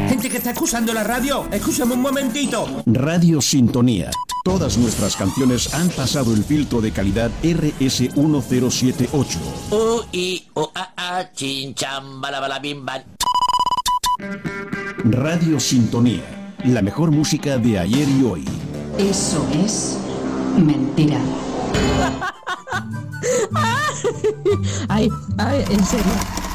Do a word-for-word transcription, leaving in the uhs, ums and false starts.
gente que está escuchando la radio, escúchame un momentito. Radio Sintonía. Todas nuestras canciones han pasado el filtro de calidad R S mil setenta y ocho. U, I, O, A, A, chin, cham, bala, bala, bim, bam. Radio Sintonía. La mejor música de ayer y hoy. Eso es mentira. Ay, ay, en serio.